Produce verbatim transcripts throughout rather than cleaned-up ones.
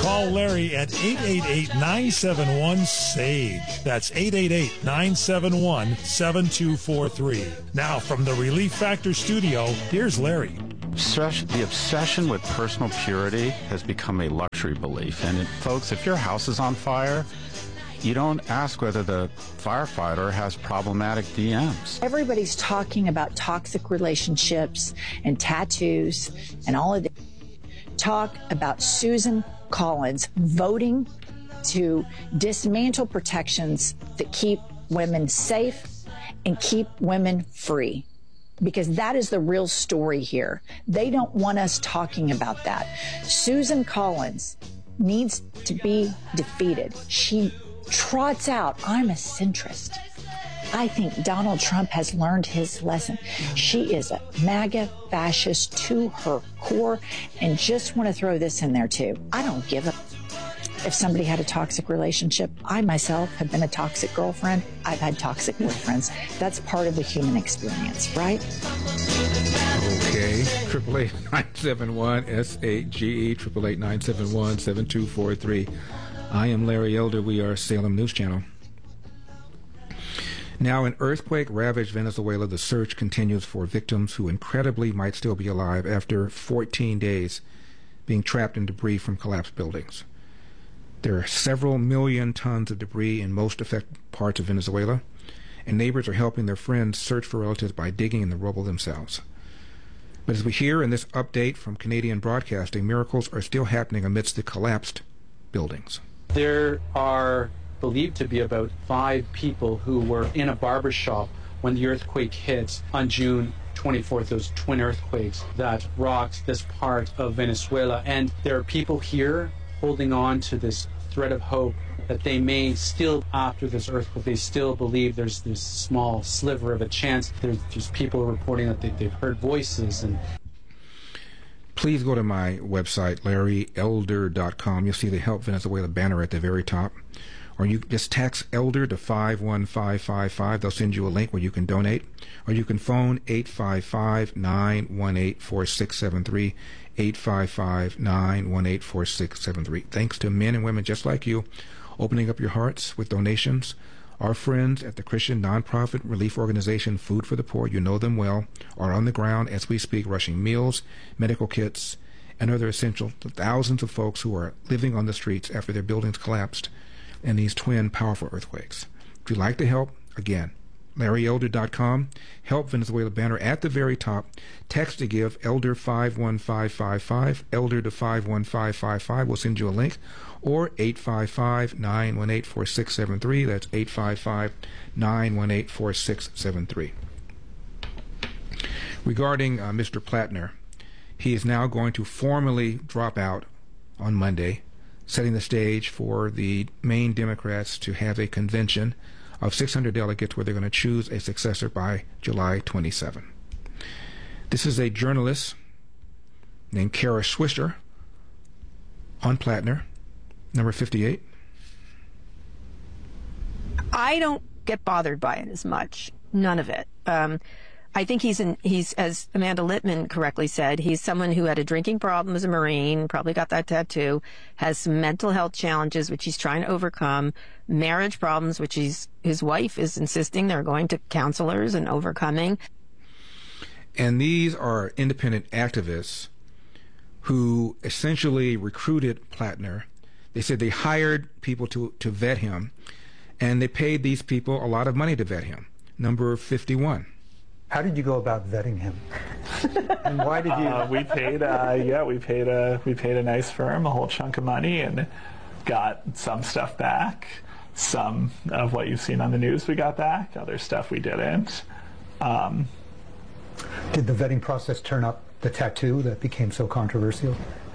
Call Larry at eight eight eight, nine seven one, S A G E. That's eight eight eight, nine seven one, seven two four three. Now, from the Relief Factor studio, here's Larry. The obsession with personal purity has become a luxury belief. And, folks, if your house is on fire, you don't ask whether the firefighter has problematic D Ms. Everybody's talking about toxic relationships and tattoos and all of that. Talk about Susan Collins voting to dismantle protections that keep women safe and keep women free. Because that is the real story here. They don't want us talking about that. Susan Collins needs to be defeated. She trots out, I'm a centrist. I think Donald Trump has learned his lesson. She is a MAGA fascist to her core. And just want to throw this in there too. I don't give a if somebody had a toxic relationship. I myself have been a toxic girlfriend. I've had toxic boyfriends. That's part of the human experience, right? Okay. triple eight nine seven one S A G E, triple eight nine seven one seven two four three. I am Larry Elder. We are Salem News Channel. Now, in earthquake-ravaged Venezuela, the search continues for victims who incredibly might still be alive after fourteen days being trapped in debris from collapsed buildings. There are several million tons of debris in most affected parts of Venezuela, and neighbors are helping their friends search for relatives by digging in the rubble themselves. But as we hear in this update from Canadian Broadcasting, miracles are still happening amidst the collapsed buildings. There are believed to be about five people who were in a barber shop when the earthquake hit on June twenty-fourth, those twin earthquakes that rocked this part of Venezuela. And there are people here holding on to this thread of hope that they may still, after this earthquake, they still believe there's this small sliver of a chance. There's just people reporting that they, they've heard voices. And please go to my website, larry elder dot com. You'll see the Help Venezuela banner at the very top. Or you just text ELDER to five one five five five. They'll send you a link where you can donate. Or you can phone eight five five, nine one eight, four six seven three. eight five five, nine one eight, four six seven three. Thanks to men and women just like you opening up your hearts with donations. Our friends at the Christian nonprofit relief organization Food for the Poor, you know them well, are on the ground as we speak, rushing meals, medical kits, and other essentials to thousands of folks who are living on the streets after their buildings collapsed in these twin powerful earthquakes. If you'd like to help, again, larry elder dot com, Help Venezuela banner at the very top. Text to give, ELDER five one five five five, ELDER to five one five five five. We'll send you a link. Or eight five five, nine one eight, four six seven three. That's eight five five, nine one eight, four six seven three. Regarding uh, Mister Plattner, he is now going to formally drop out on Monday, setting the stage for the Maine Democrats to have a convention of six hundred delegates where they're going to choose a successor by July twenty-seventh. This is a journalist named Kara Swisher on Plattner, number fifty-eight. I don't get bothered by it as much. None of it. Um, I think he's, an, he's, as Amanda Littman correctly said, he's someone who had a drinking problem as a Marine, probably got that tattoo, has some mental health challenges, which he's trying to overcome, marriage problems, which he's, his wife is insisting they're going to counselors and overcoming. And these are independent activists who essentially recruited Plattner. They said they hired people to, to vet him, and they paid these people a lot of money to vet him. Number fifty-one. How did you go about vetting him? And why did you? Uh, we paid, uh, yeah, we paid a we paid a nice firm a whole chunk of money and got some stuff back. Some of what you've seen on the news we got back. Other stuff we didn't. Um, did the vetting process turn up the tattoo that became so controversial?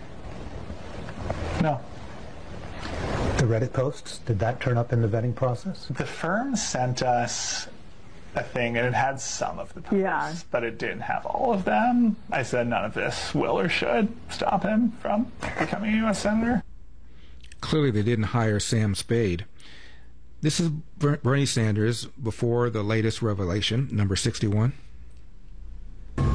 No. The Reddit posts, did that turn up in the vetting process? The firm sent us a thing, and it had some of the posts, yeah, but it didn't have all of them. I said none of this will or should stop him from becoming a U S senator. Clearly they didn't hire Sam Spade. This is Bernie Sanders before the latest revelation, number sixty-one.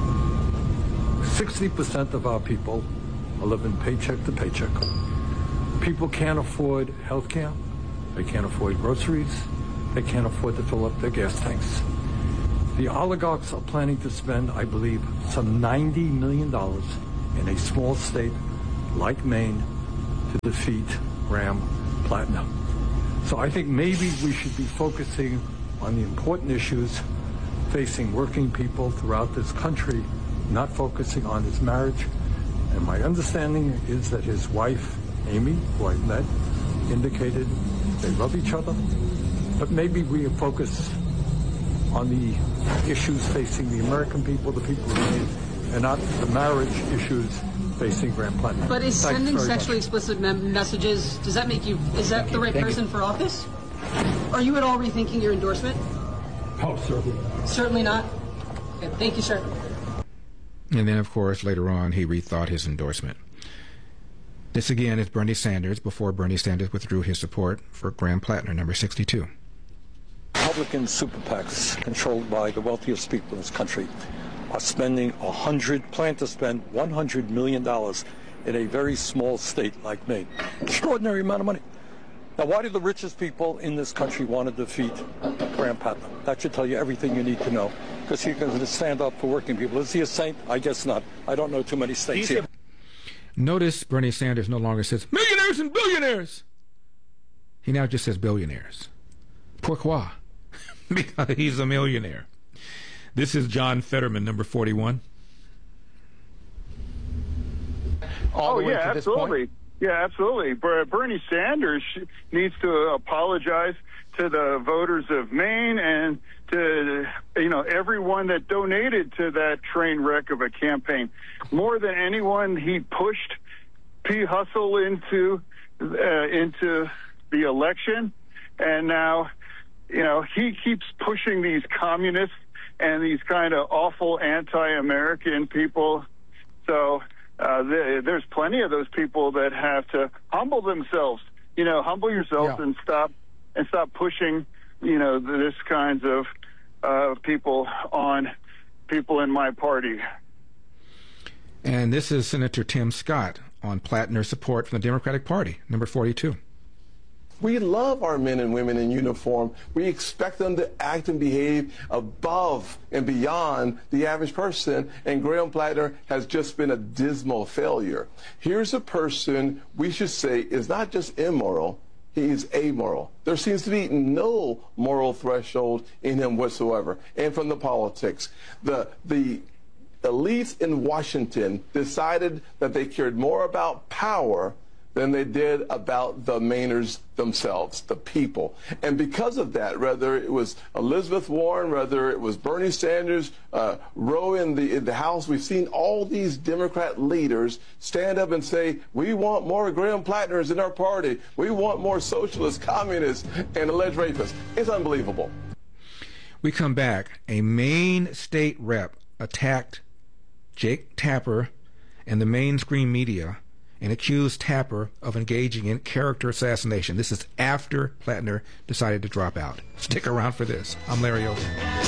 sixty percent of our people are living paycheck to paycheck. People can't afford health care. They can't afford groceries. They can't afford to fill up their gas tanks. The oligarchs are planning to spend, I believe, some ninety million dollars in a small state like Maine to defeat Graham Plattner. So I think maybe we should be focusing on the important issues facing working people throughout this country, not focusing on his marriage. And my understanding is that his wife, Amy, who I met, indicated they love each other. But maybe we focus on the issues facing the American people, the people of Maine, and not the marriage issues facing Graham Plattner. But is Thanks sending sexually much. explicit me- messages, does that make you, is that the right Thank person you. for office? Are you at all rethinking your endorsement? Oh, certainly not. Certainly not. Okay, thank you, sir. And then, of course, later on, he rethought his endorsement. This again is Bernie Sanders before Bernie Sanders withdrew his support for Graham Plattner, number sixty-two. Republican super PACs controlled by the wealthiest people in this country are spending a hundred, plan to spend one hundred million dollars in a very small state like Maine. Extraordinary amount of money. Now, why do the richest people in this country want to defeat Graham Plattner? That should tell you everything you need to know, because he's going to stand up for working people. Is he a saint? I guess not. I don't know too many states here. Notice Bernie Sanders no longer says millionaires and billionaires. He now just says billionaires. Pourquoi? Because he's a millionaire. This is John Fetterman, number forty-one. All oh, yeah, absolutely. Yeah, absolutely. Bernie Sanders needs to apologize to the voters of Maine and to, you know, everyone that donated to that train wreck of a campaign. More than anyone, he pushed P. Hustle into uh, into the election, and now, you know, he keeps pushing these communists and these kind of awful anti-American people. So uh, th- there's plenty of those people that have to humble themselves. You know, humble yourselves yeah. and stop and stop pushing, you know, this kinds of uh, people on people in my party. And this is Senator Tim Scott on Plattner support from the Democratic Party, number forty-two. We love our men and women in uniform. We expect them to act and behave above and beyond the average person, and Graham Plattner has just been a dismal failure. Here's a person we should say is not just immoral, he is amoral. There seems to be no moral threshold in him whatsoever. And from the politics, the the elites in Washington decided that they cared more about power than they did about the Mainers themselves, the people. And because of that, whether it was Elizabeth Warren, whether it was Bernie Sanders, uh, Roe in the, in the House, we've seen all these Democrat leaders stand up and say, we want more Graham Plattners in our party. We want more socialists, communists, and alleged rapists. It's unbelievable. We come back. A Maine state rep attacked Jake Tapper and the mainstream media and accused Tapper of engaging in character assassination. This is after Plattner decided to drop out. Stick around for this. I'm Larry Elder.